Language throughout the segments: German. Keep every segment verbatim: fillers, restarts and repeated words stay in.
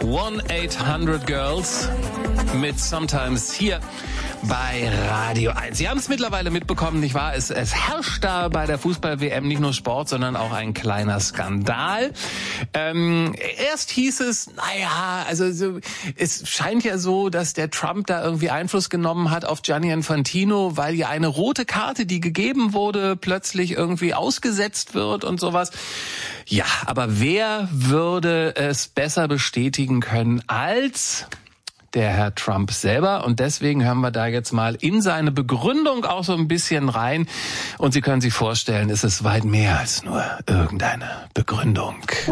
one eight hundred Girls mit Sometimes hier bei Radio eins. Sie haben es mittlerweile mitbekommen, nicht wahr? Es, es herrscht da bei der Fußball-W M nicht nur Sport, sondern auch ein kleiner Skandal. Ähm, erst hieß es, naja, also so, es scheint ja so, dass der Trump da irgendwie Einfluss genommen hat auf Gianni Infantino, weil ja eine rote Karte, die gegeben wurde, plötzlich irgendwie ausgesetzt wird und sowas. Ja, aber wer würde es besser bestätigen können als der Herr Trump selber? Und deswegen hören wir da jetzt mal in seine Begründung auch so ein bisschen rein. Und Sie können sich vorstellen, es ist weit mehr als nur irgendeine Begründung.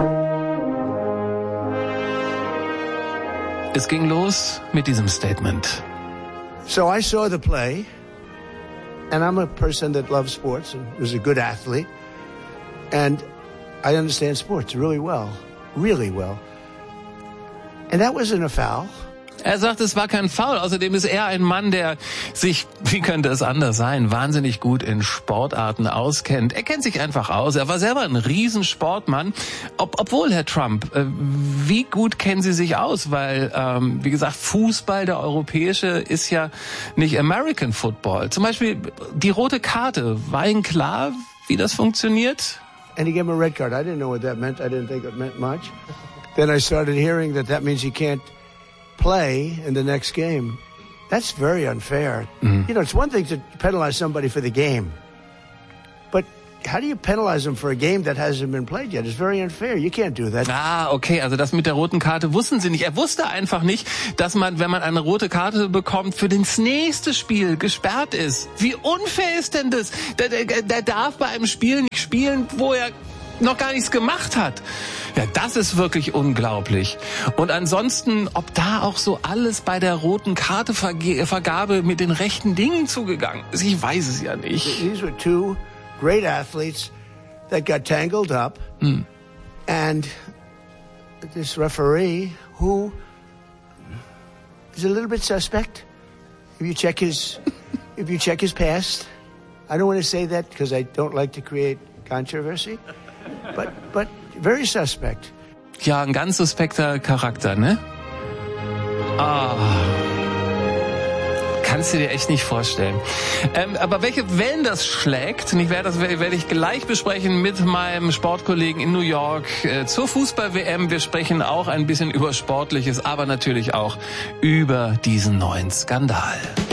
Es ging los mit diesem Statement. So I saw the play, and I'm a person that loves sports and was a good athlete, and I understand sports really well, really well. And that wasn't a foul. Er sagt, es war kein Foul. Außerdem ist er ein Mann, der sich, wie könnte es anders sein, wahnsinnig gut in Sportarten auskennt. Er kennt sich einfach aus. Er war selber ein Riesensportmann. Ob, obwohl, Herr Trump, äh, wie gut kennen Sie sich aus? Weil, ähm, wie gesagt, Fußball, der europäische, ist ja nicht American Football. Zum Beispiel die rote Karte. War Ihnen klar, wie das funktioniert? And he gave him a red card. I didn't know what that meant. I didn't think it meant much. Then I started hearing that that means he can't play in the next game. That's very unfair. Mm-hmm. You know, it's one thing to penalize somebody for the game, but how do you penalize them for a game that hasn't been played yet? It's very unfair. You can't do that. Ah, okay, also das mit der roten Karte wussten Sie nicht. Er wusste einfach nicht, dass man, wenn man eine rote Karte bekommt, für das nächste Spiel gesperrt ist. Wie unfair ist denn das? Der, der, der darf bei einem Spiel nicht spielen, wo er noch gar nichts gemacht hat. Ja, das ist wirklich unglaublich. Und ansonsten, ob da auch so alles bei der roten Karte Vergabe mit den rechten Dingen zugegangen ist, ich weiß es ja nicht. These were two great athletes that got tangled up, mm. and this referee who is a little bit suspect. If you check his, if you check his past, I don't want to say that because I don't like to create controversy. But, but very suspect. Ja, ein ganz suspekter Charakter, ne? Ah. Kannst du dir echt nicht vorstellen. Ähm, aber welche Wellen das schlägt, und ich werde das werde ich gleich besprechen mit meinem Sportkollegen in New York äh, zur Fußball-W M. Wir sprechen auch ein bisschen über Sportliches, aber natürlich auch über diesen neuen Skandal.